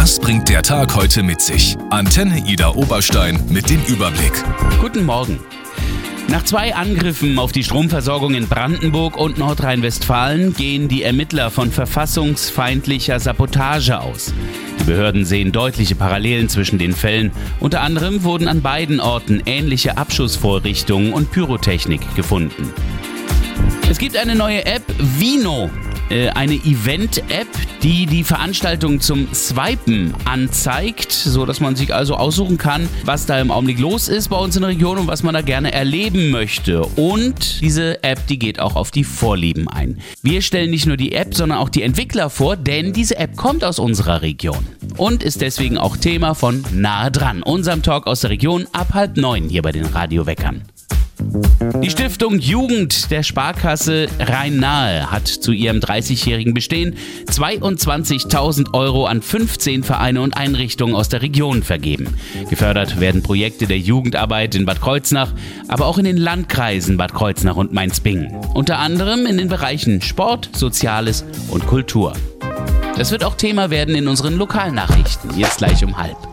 Das bringt der Tag heute mit sich. Antenne Ida Oberstein mit dem Überblick. Guten Morgen. Nach 2 Angriffen auf die Stromversorgung in Brandenburg und Nordrhein-Westfalen gehen die Ermittler von verfassungsfeindlicher Sabotage aus. Die Behörden sehen deutliche Parallelen zwischen den Fällen. Unter anderem wurden an beiden Orten ähnliche Abschussvorrichtungen und Pyrotechnik gefunden. Es gibt eine neue App, Vino. Eine Event-App, die die Veranstaltung zum Swipen anzeigt, sodass man sich also aussuchen kann, was da im Augenblick los ist bei uns in der Region und was man da gerne erleben möchte. Und diese App, die geht auch auf die Vorlieben ein. Wir stellen nicht nur die App, sondern auch die Entwickler vor, denn diese App kommt aus unserer Region und ist deswegen auch Thema von Nahe dran, unserem Talk aus der Region ab 8:30 hier bei den Radioweckern. Die Stiftung Jugend der Sparkasse Rhein-Nahe hat zu ihrem 30-jährigen Bestehen 22.000 € an 15 Vereine und Einrichtungen aus der Region vergeben. Gefördert werden Projekte der Jugendarbeit in Bad Kreuznach, aber auch in den Landkreisen Bad Kreuznach und Mainz-Bingen. Unter anderem in den Bereichen Sport, Soziales und Kultur. Das wird auch Thema werden in unseren Lokalnachrichten, jetzt gleich um 12:30.